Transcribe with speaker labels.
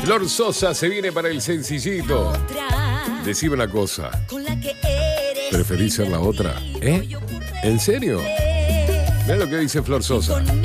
Speaker 1: Flor Sosa se viene para el sencillito. Decime una cosa. ¿Preferís ser la otra? ¿Eh? ¿En serio? Mira lo que dice Flor Sosa.